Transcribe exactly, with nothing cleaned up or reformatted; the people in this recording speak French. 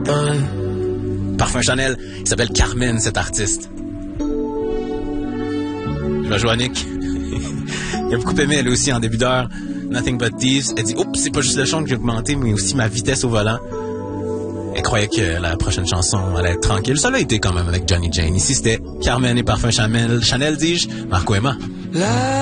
Parfum Chanel, il s'appelle Carmen, cet artiste. Je vais jouer à Nick. Il a beaucoup aimé, elle aussi, en début d'heure. Nothing But Thieves. Elle dit, oups, c'est pas juste le son que j'ai augmenté, mais aussi ma vitesse au volant. Elle croyait que la prochaine chanson allait être tranquille. Ça l'a été quand même avec Johnny Jane. Ici, c'était Carmen et Parfum Chanel. Chanel, dis-je, Marco Emma.